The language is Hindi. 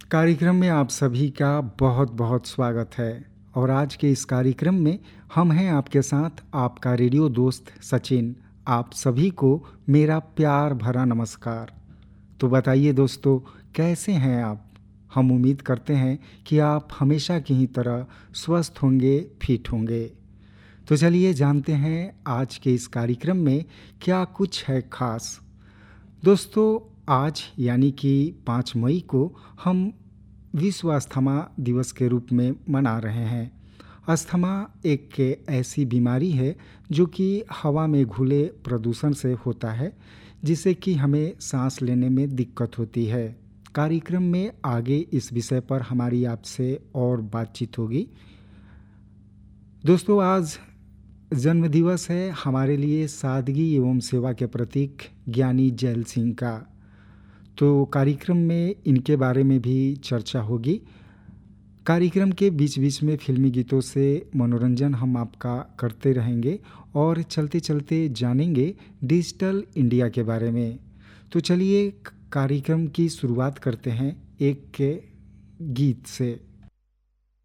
कार्यक्रम में आप सभी का बहुत बहुत स्वागत है। और आज के इस कार्यक्रम में हम हैं आपके साथ, आपका रेडियो दोस्त सचिन। आप सभी को मेरा प्यार भरा नमस्कार। तो बताइए दोस्तों, कैसे हैं आप? हम उम्मीद करते हैं कि आप हमेशा की ही तरह स्वस्थ होंगे, फिट होंगे। तो चलिए जानते हैं आज के इस कार्यक्रम में क्या कुछ है खास। दोस्तों, आज यानी कि 5 मई को हम विश्व अस्थमा दिवस के रूप में मना रहे हैं। अस्थमा एक ऐसी बीमारी है जो कि हवा में घुले प्रदूषण से होता है, जिससे कि हमें सांस लेने में दिक्कत होती है। कार्यक्रम में आगे इस विषय पर हमारी आपसे और बातचीत होगी। दोस्तों, आज जन्मदिवस है हमारे लिए सादगी एवं सेवा के प्रतीक ज्ञानी जैल सिंह का। तो कार्यक्रम में इनके बारे में भी चर्चा होगी। कार्यक्रम के बीच बीच में फिल्मी गीतों से मनोरंजन हम आपका करते रहेंगे और चलते चलते जानेंगे डिजिटल इंडिया के बारे में। तो चलिए कार्यक्रम की शुरुआत करते हैं एक के गीत से।